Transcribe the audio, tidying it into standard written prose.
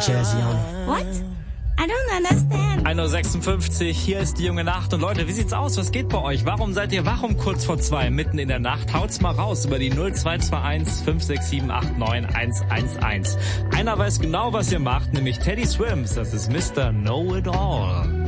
jazzy on it. What? I don't understand. 1:56 Uhr, hier ist die junge Nacht. Und Leute, wie sieht's aus? Was geht bei euch? Warum seid ihr wach um kurz vor 2 mitten in der Nacht? Haut's mal raus über die 0221 567 89 111. Einer weiß genau, was ihr macht, nämlich Teddy Swims. Das ist Mr. Know-It-All.